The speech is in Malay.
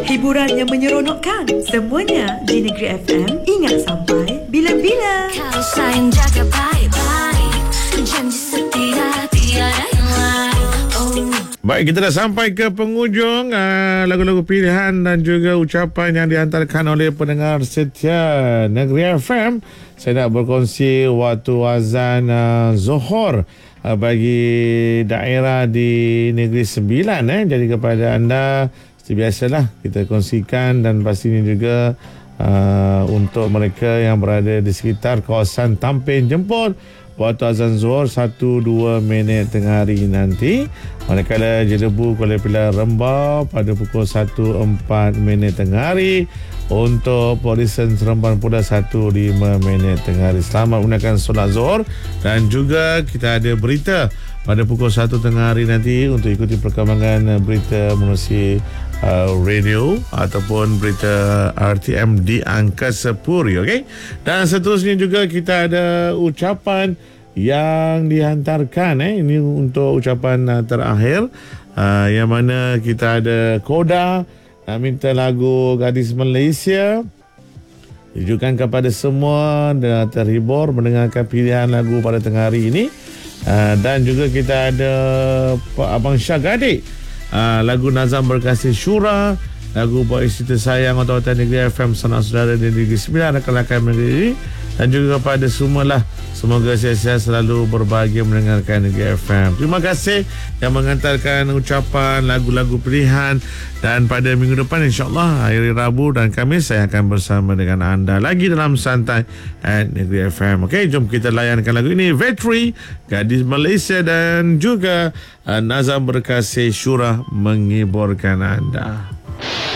hiburan yang menyeronokkan. Semuanya di Negeri FM. Ingat sampai bila-bila. Kau sayang jaga baik-baik, janji setia tiada yang lain. Baik, kita dah sampai ke penghujung lagu-lagu pilihan dan juga ucapan yang dihantarkan oleh pendengar setia Negeri FM. Saya nak berkongsi waktu azan Zuhur bagi daerah di Negeri Sembilan. Jadi kepada anda, seperti biasalah kita kongsikan, dan pastinya juga untuk mereka yang berada di sekitar kawasan Tampin Jemput, waktu azan Zuhur 1-2 minit tengah hari nanti. Manakala Jelebu Kuala Pilar Rembau pada pukul 1-4 minit tengah hari. Untuk Polisen Seremban pula 1-5 minit tengah hari. Selamat menggunakan solat Zuhur. Dan juga kita ada berita pada pukul 1 tengah hari nanti untuk ikuti perkembangan berita melalui radio ataupun berita RTM di Angkasa Puri. Okay? Dan seterusnya juga kita ada ucapan yang dihantarkan. Ini untuk ucapan terakhir, yang mana kita ada Koda nak minta lagu Gadis Malaysia. Ditujukan kepada semua dan terhibur mendengarkan pilihan lagu pada tengah hari ini. Dan juga kita ada Abang Syah Gadik, lagu Nazam Berkasih Syura, lagu Buat Isteri Sayang Otak-Otak Negeri FM, Sanak Saudara di Negeri Sembilan, rakan-rakan negeri ini. Dan juga kepada semualah, semoga sihat-sihat selalu berbahagia mendengarkan Negeri FM. Terima kasih yang mengantarkan ucapan lagu-lagu pilihan. Dan pada minggu depan insyaAllah hari Rabu dan Khamis saya akan bersama dengan anda lagi dalam Santai at Negeri FM. Okey, jom kita layankan lagu ini. Vetri, Gadis Malaysia, dan juga Nazam Berkasih Syurah menghiburkan anda.